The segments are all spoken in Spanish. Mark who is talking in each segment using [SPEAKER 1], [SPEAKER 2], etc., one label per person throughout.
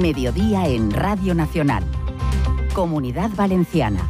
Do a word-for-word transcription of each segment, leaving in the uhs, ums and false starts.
[SPEAKER 1] Mediodía en Radio Nacional. Comunidad Valenciana.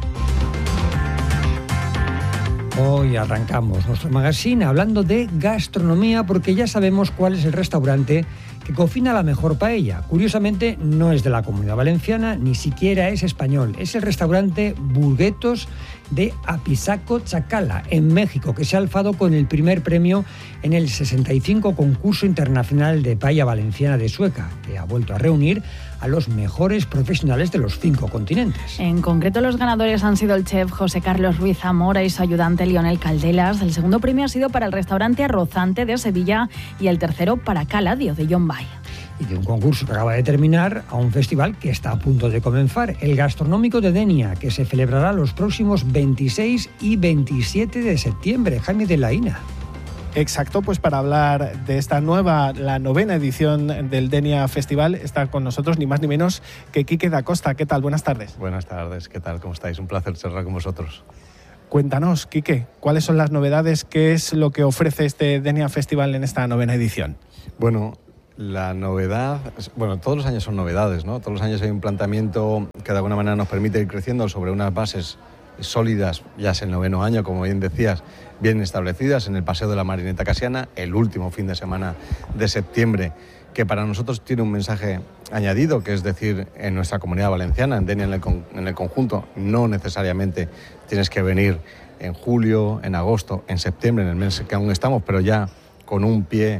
[SPEAKER 2] Hoy arrancamos nuestro magazine hablando de gastronomía porque ya sabemos cuál es el restaurante que cocina la mejor paella. Curiosamente no es de la Comunidad Valenciana, ni siquiera es español. Es el restaurante Burguetos de Apizaco Chacala, en México, que se ha alzado con el primer premio en el sesenta y cinco Concurso Internacional de Paella Valenciana de Sueca, que ha vuelto a reunir a los mejores profesionales de los cinco continentes.
[SPEAKER 3] En concreto, los ganadores han sido el chef José Carlos Ruiz Zamora y su ayudante Lionel Caldelas. El segundo premio ha sido para el restaurante Arrozante de Sevilla y el tercero para Caladio de John Bay.
[SPEAKER 2] Y de un concurso que acaba de terminar a un festival que está a punto de comenzar, el Gastronómico de Denia, que se celebrará los próximos veintiséis y veintisiete de septiembre. Jaime de la Ina.
[SPEAKER 4] Exacto, pues para hablar de esta nueva, la novena edición del Denia Festival, está con nosotros ni más ni menos que Quique da Costa. ¿Qué tal? Buenas tardes.
[SPEAKER 5] Buenas tardes, ¿qué tal? ¿Cómo estáis? Un placer charlar con vosotros.
[SPEAKER 4] Cuéntanos, Quique, ¿cuáles son las novedades? ¿Qué es lo que ofrece este Denia Festival en esta novena edición?
[SPEAKER 5] Bueno, la novedad, bueno, todos los años son novedades, ¿no? Todos los años hay un planteamiento que de alguna manera nos permite ir creciendo sobre unas bases sólidas, ya es el noveno año, como bien decías, bien establecidas en el Paseo de la Marineta Casiana, el último fin de semana de septiembre, que para nosotros tiene un mensaje añadido, que es decir, en nuestra Comunidad Valenciana, en Denia en el, con, en el conjunto, no necesariamente tienes que venir en julio, en agosto, en septiembre, en el mes que aún estamos, pero ya con un pie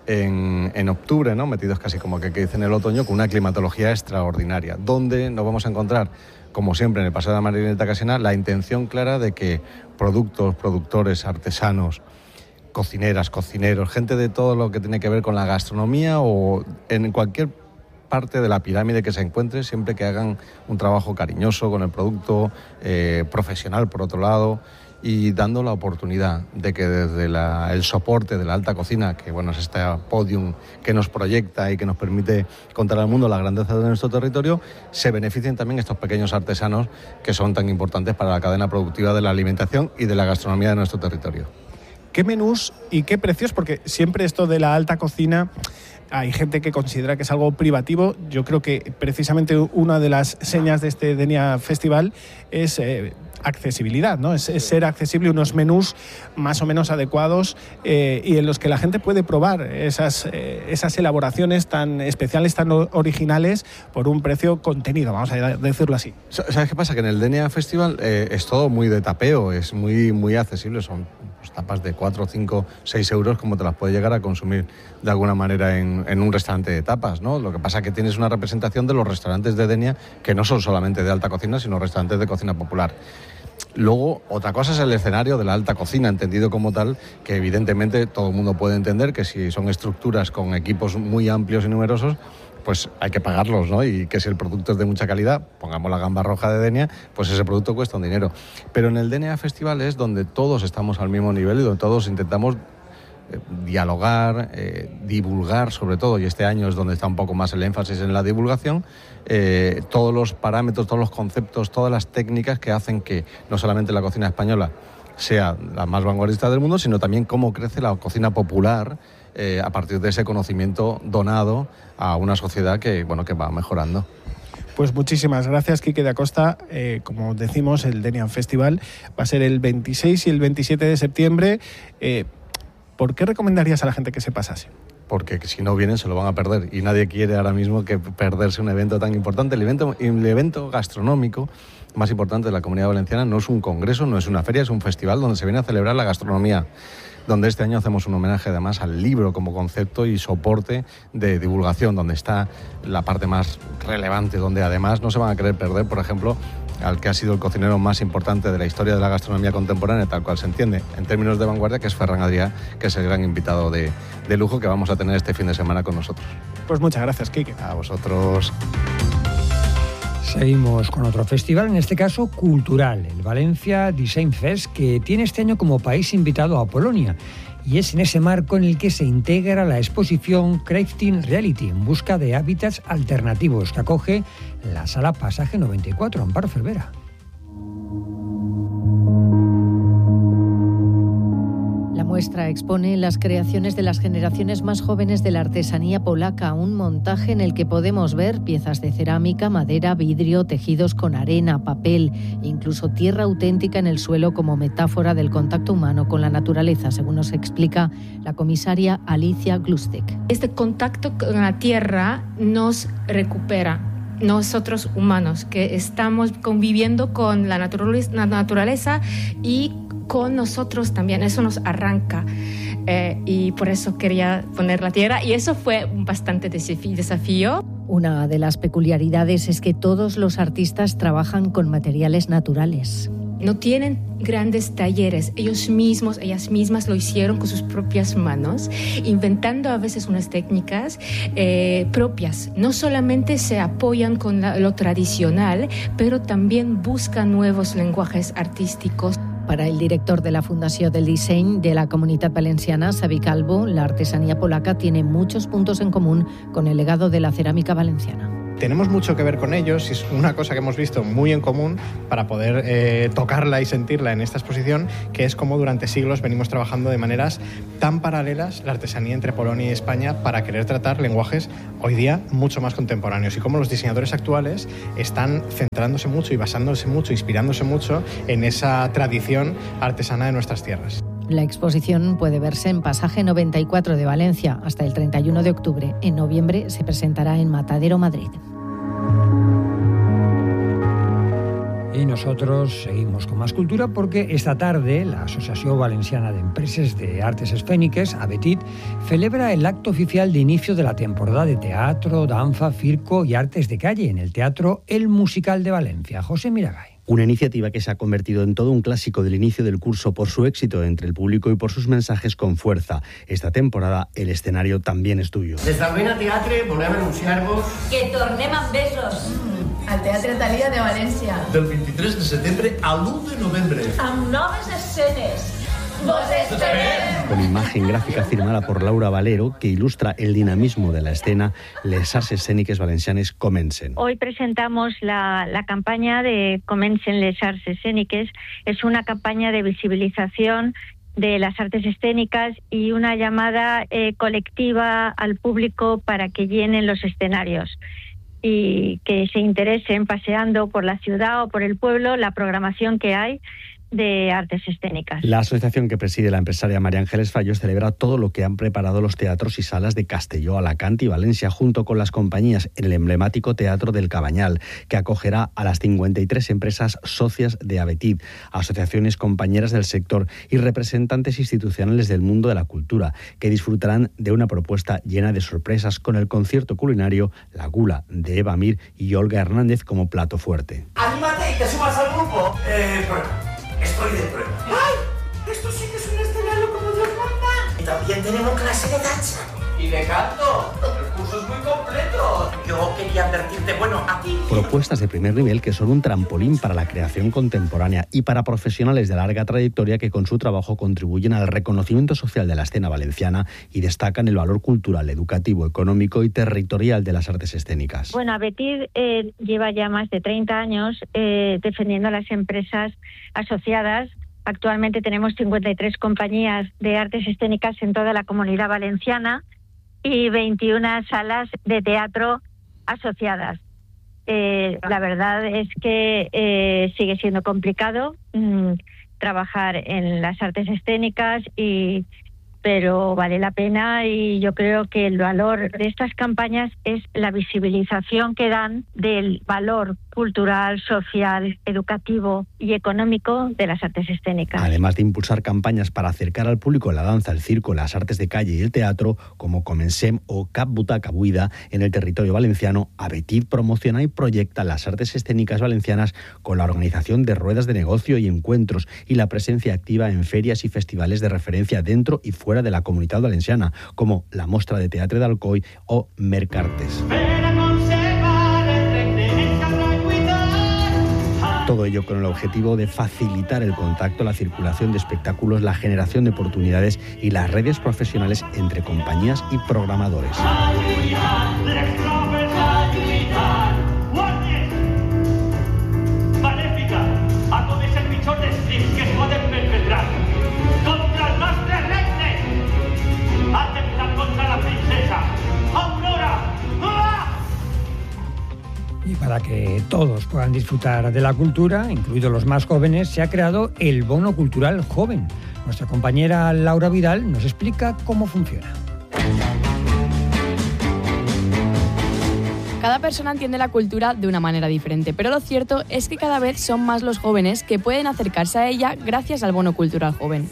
[SPEAKER 5] en, en octubre, ¿no? Metidos casi como que, que dice en el otoño, con una climatología extraordinaria, donde nos vamos a encontrar, como siempre en el Paseo de la Marineta Casiana, la intención clara de que productos, productores, artesanos, cocineras, cocineros, gente de todo lo que tiene que ver con la gastronomía o en cualquier parte de la pirámide que se encuentre, siempre que hagan un trabajo cariñoso con el producto, eh, profesional por otro lado, y dando la oportunidad de que desde la, el soporte de la alta cocina, que bueno, es este podium que nos proyecta y que nos permite contar al mundo la grandeza de nuestro territorio, se beneficien también estos pequeños artesanos que son tan importantes para la cadena productiva de la alimentación y de la gastronomía de nuestro territorio.
[SPEAKER 4] ¿Qué menús y qué precios? Porque siempre esto de la alta cocina, hay gente que considera que es algo privativo. Yo creo que precisamente una de las señas de este Denia Festival es Eh, accesibilidad, ¿no? Es, es ser accesible, unos menús más o menos adecuados eh, y en los que la gente puede probar esas, eh, esas elaboraciones tan especiales, tan originales, por un precio contenido, vamos a decirlo así.
[SPEAKER 5] ¿Sabes qué pasa? Que en el Denia Festival eh, es todo muy de tapeo, es muy, muy accesible, son pues, tapas de cuatro, cinco, seis euros como te las puedes llegar a consumir de alguna manera en, en un restaurante de tapas, ¿no? Lo que pasa es que tienes una representación de los restaurantes de Denia que no son solamente de alta cocina, sino restaurantes de cocina popular. Luego, otra cosa es el escenario de la alta cocina, entendido como tal, que evidentemente todo el mundo puede entender que si son estructuras con equipos muy amplios y numerosos, pues hay que pagarlos, ¿no? Y que si el producto es de mucha calidad, pongamos la gamba roja de Denia, pues ese producto cuesta un dinero. Pero en el Denia Festival es donde todos estamos al mismo nivel y donde todos intentamos eh, dialogar, eh, divulgar sobre todo, y este año es donde está un poco más el énfasis en la divulgación, eh, todos los parámetros, todos los conceptos, todas las técnicas que hacen que no solamente la cocina española sea la más vanguardista del mundo, sino también cómo crece la cocina popular eh, a partir de ese conocimiento donado a una sociedad que, bueno, que va mejorando.
[SPEAKER 4] Pues muchísimas gracias, Quique da Costa. Eh, como decimos, el Denia Festival va a ser el veintiséis y el veintisiete de septiembre. Eh, ¿Por qué recomendarías a la gente que se pasase?
[SPEAKER 5] Porque si no vienen se lo van a perder y nadie quiere ahora mismo que perderse un evento tan importante. El evento, el evento gastronómico más importante de la Comunidad Valenciana no es un congreso, no es una feria, es un festival donde se viene a celebrar la gastronomía, donde este año hacemos un homenaje además al libro como concepto y soporte de divulgación, donde está la parte más relevante, donde además no se van a querer perder, por ejemplo, al que ha sido el cocinero más importante de la historia de la gastronomía contemporánea, tal cual se entiende, en términos de vanguardia, que es Ferran Adrià, que es el gran invitado de, de lujo que vamos a tener este fin de semana con nosotros.
[SPEAKER 4] Pues muchas gracias, Quique.
[SPEAKER 5] A vosotros.
[SPEAKER 2] Seguimos con otro festival, en este caso cultural, el Valencia Design Fest, que tiene este año como país invitado a Polonia. Y es en ese marco en el que se integra la exposición Crafting Reality, en busca de hábitats alternativos, que acoge la Sala Pasaje noventa y cuatro, Amparo Cervera.
[SPEAKER 6] La muestra expone las creaciones de las generaciones más jóvenes de la artesanía polaca, un montaje en el que podemos ver piezas de cerámica, madera, vidrio, tejidos con arena, papel, incluso tierra auténtica en el suelo como metáfora del contacto humano con la naturaleza, según nos explica la comisaria Alicia Glustek.
[SPEAKER 7] Este contacto con la tierra nos recupera. Nosotros humanos que estamos conviviendo con la naturaleza y con nosotros también, eso nos arranca eh, y por eso quería poner la tierra y eso fue bastante desafío.
[SPEAKER 6] Una de las peculiaridades es que todos los artistas trabajan con materiales naturales.
[SPEAKER 7] No tienen grandes talleres, ellos mismos, ellas mismas lo hicieron con sus propias manos, inventando a veces unas técnicas eh, propias. No solamente se apoyan con la, lo tradicional, pero también buscan nuevos lenguajes artísticos.
[SPEAKER 6] Para el director de la Fundació del Disseny de la Comunitat Valenciana, Xavi Calvo, la artesanía polaca tiene muchos puntos en común con el legado de la cerámica valenciana.
[SPEAKER 8] Tenemos mucho que ver con ellos y es una cosa que hemos visto muy en común para poder eh, tocarla y sentirla en esta exposición, que es cómo durante siglos venimos trabajando de maneras tan paralelas la artesanía entre Polonia y España para querer tratar lenguajes hoy día mucho más contemporáneos y cómo los diseñadores actuales están centrándose mucho y basándose mucho, inspirándose mucho en esa tradición artesana de nuestras tierras.
[SPEAKER 6] La exposición puede verse en Pasaje noventa y cuatro de Valencia hasta el treinta y uno de octubre. En noviembre se presentará en Matadero, Madrid.
[SPEAKER 2] Y nosotros seguimos con más cultura porque esta tarde la Asociación Valenciana de Empresas de Artes Escéniques, ABETIT, celebra el acto oficial de inicio de la temporada de teatro, danza, circo y artes de calle en el Teatro El Musical de Valencia. José Miragay.
[SPEAKER 9] Una iniciativa que se ha convertido en todo un clásico del inicio del curso por su éxito entre el público y por sus mensajes con fuerza. Esta temporada el escenario también es tuyo.
[SPEAKER 10] Des del Vena Teatre volem anunciar-vos
[SPEAKER 11] que tornem amb besos
[SPEAKER 12] mm, al Teatre Thalia de València
[SPEAKER 10] del vint-i-tres de setembre al u de novembre
[SPEAKER 11] amb noves escenes. ¡Vos esperem!
[SPEAKER 9] Con imagen gráfica firmada por Laura Valero, que ilustra el dinamismo de la escena, Les Arts Escèniques Valencianes comencen.
[SPEAKER 13] Hoy presentamos la, la campaña de Comencen Les Arts Escèniques. Es una campaña de visibilización de las artes escénicas y una llamada eh, colectiva al público para que llenen los escenarios y que se interesen paseando por la ciudad o por el pueblo la programación que hay de artes escénicas.
[SPEAKER 9] La asociación que preside la empresaria María Ángeles Fallos celebra todo lo que han preparado los teatros y salas de Castelló, Alacant y Valencia, junto con las compañías en el emblemático Teatro del Cabanyal, que acogerá a las cincuenta y tres empresas socias de ABETIT, asociaciones compañeras del sector y representantes institucionales del mundo de la cultura, que disfrutarán de una propuesta llena de sorpresas con el concierto culinario La Gula de Eva Mir y Olga Hernández como plato fuerte.
[SPEAKER 10] ¡Anímate y te sumas al grupo! Eh, prueba. Estoy de prueba. ¡Ay! Esto sí que es un escenario como Dios manda. Y también tenemos clase de danza. Y de canto. El curso es muy completo. Yo quería advertirte, bueno, a ti.
[SPEAKER 9] Propuestas de primer nivel que son un trampolín para la creación contemporánea y para profesionales de larga trayectoria que con su trabajo contribuyen al reconocimiento social de la escena valenciana y destacan el valor cultural, educativo, económico y territorial de las artes escénicas.
[SPEAKER 13] Bueno, ABETIT eh, lleva ya más de treinta años eh, defendiendo a las empresas asociadas. Actualmente tenemos cincuenta y tres compañías de artes escénicas en toda la Comunidad Valenciana y veintiuna salas de teatro asociadas. Eh, la verdad es que eh, sigue siendo complicado mmm, trabajar en las artes escénicas, y pero vale la pena, y yo creo que el valor de estas campañas es la visibilización que dan del valor cultural, social, educativo y económico de las artes escénicas.
[SPEAKER 9] Además de impulsar campañas para acercar al público la danza, el circo, las artes de calle y el teatro, como Comencem o Cap Butaca Buida en el territorio valenciano, ABETIT promociona y proyecta las artes escénicas valencianas con la organización de ruedas de negocio y encuentros y la presencia activa en ferias y festivales de referencia dentro y fuera de la Comunitat Valenciana, como la Mostra de Teatre d'Alcoi o Mercartes. Todo ello con el objetivo de facilitar el contacto, la circulación de espectáculos, la generación de oportunidades y las redes profesionales entre compañías y programadores.
[SPEAKER 14] Benèfica a tot aquest pitjor d'escrits que es poden perpetrar contra el nostre rei.
[SPEAKER 2] Y para que todos puedan disfrutar de la cultura, incluidos los más jóvenes, se ha creado el Bono Cultural Joven. Nuestra compañera Laura Vidal nos explica cómo funciona.
[SPEAKER 14] Cada persona entiende la cultura de una manera diferente, pero lo cierto es que cada vez son más los jóvenes que pueden acercarse a ella gracias al Bono Cultural Joven.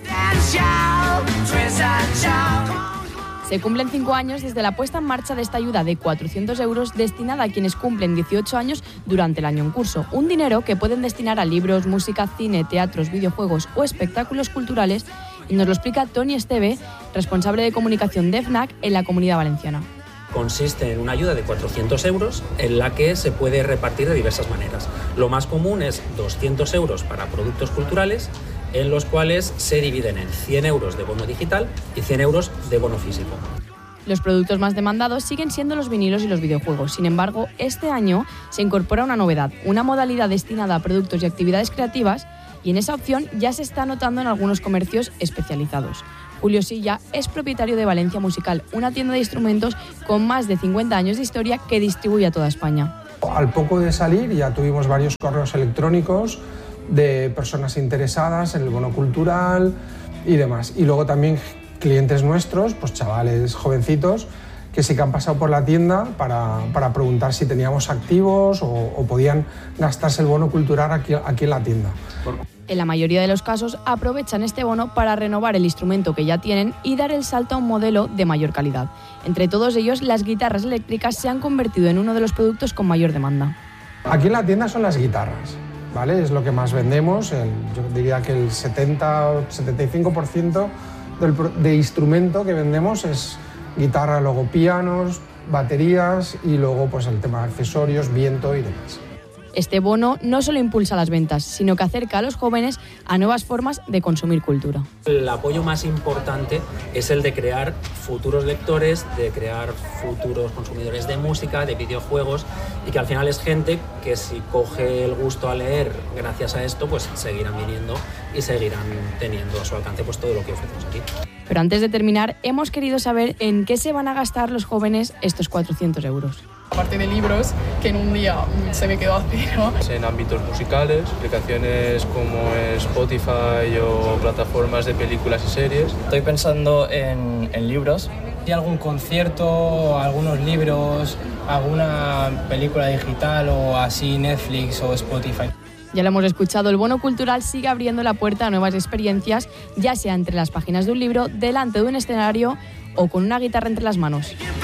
[SPEAKER 14] Se cumplen cinco años desde la puesta en marcha de esta ayuda de cuatrocientos euros destinada a quienes cumplen dieciocho años durante el año en curso. Un dinero que pueden destinar a libros, música, cine, teatros, videojuegos o espectáculos culturales, y nos lo explica Toni Esteve, responsable de comunicación de Fnac en la Comunidad Valenciana.
[SPEAKER 15] Consiste en una ayuda de cuatrocientos euros en la que se puede repartir de diversas maneras. Lo más común es doscientos euros para productos culturales, en los cuales se dividen en cien euros de bono digital y cien euros de bono físico.
[SPEAKER 14] Los productos más demandados siguen siendo los vinilos y los videojuegos. Sin embargo, este año se incorpora una novedad, una modalidad destinada a productos y actividades creativas, y en esa opción ya se está notando en algunos comercios especializados. Julio Silla es propietario de Valencia Musical, una tienda de instrumentos con más de cincuenta años de historia que distribuye a toda España.
[SPEAKER 16] Al poco de salir ya tuvimos varios correos electrónicos de personas interesadas en el bono cultural y demás. Y luego también clientes nuestros, pues chavales jovencitos, que sí que han pasado por la tienda para, para preguntar si teníamos activos o, o podían gastarse el bono cultural aquí, aquí en la tienda.
[SPEAKER 14] En la mayoría de los casos aprovechan este bono para renovar el instrumento que ya tienen y dar el salto a un modelo de mayor calidad. Entre todos ellos, las guitarras eléctricas se han convertido en uno de los productos con mayor demanda.
[SPEAKER 16] Aquí en la tienda son las guitarras, ¿vale? Es lo que más vendemos. El, yo diría que el setenta o setenta y cinco por ciento del de instrumento que vendemos es guitarra, luego pianos, baterías y luego pues el tema de accesorios, viento y demás.
[SPEAKER 14] Este bono no solo impulsa las ventas, sino que acerca a los jóvenes a nuevas formas de consumir cultura.
[SPEAKER 15] El apoyo más importante es el de crear futuros lectores, de crear futuros consumidores de música, de videojuegos, y que al final es gente que si coge el gusto a leer gracias a esto, pues seguirán viniendo y seguirán teniendo a su alcance pues todo lo que ofrecemos aquí.
[SPEAKER 14] Pero antes de terminar, hemos querido saber en qué se van a gastar los jóvenes estos cuatrocientos euros.
[SPEAKER 17] Aparte de libros, que en un día se me quedó a cero.
[SPEAKER 18] En ámbitos musicales, aplicaciones como Spotify o plataformas de películas y series.
[SPEAKER 19] Estoy pensando en, en libros. ¿Hay algún concierto, algunos libros, alguna película digital o así Netflix o Spotify?
[SPEAKER 14] Ya lo hemos escuchado, el bono cultural sigue abriendo la puerta a nuevas experiencias, ya sea entre las páginas de un libro, delante de un escenario o con una guitarra entre las manos.